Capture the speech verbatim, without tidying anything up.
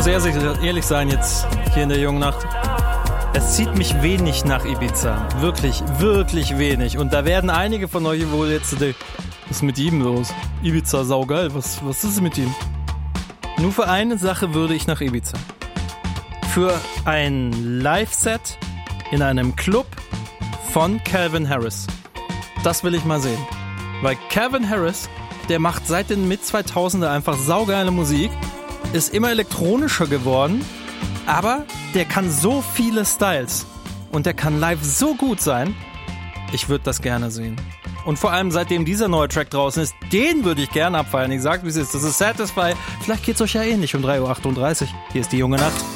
muss ehrlich, ehrlich sein jetzt hier in der jungen Nacht. Es zieht mich wenig nach Ibiza. Wirklich, wirklich wenig. Und da werden einige von euch wohl jetzt... Was ist mit ihm los? Ibiza, saugeil. Was, was ist mit ihm? Nur für eine Sache würde ich nach Ibiza. Für ein Live-Set in einem Club von Calvin Harris. Das will ich mal sehen. Weil Calvin Harris, der macht seit den Mid-zweitausender einfach saugeile Musik, ist immer elektronischer geworden, aber der kann so viele Styles und der kann live so gut sein. Ich würde das gerne sehen. Und vor allem seitdem dieser neue Track draußen ist, den würde ich gerne abfeiern. Ich sag, wie es ist. Das ist Satisfy. Vielleicht geht's euch ja ähnlich um drei Uhr achtunddreißig. Hier ist die junge Nacht.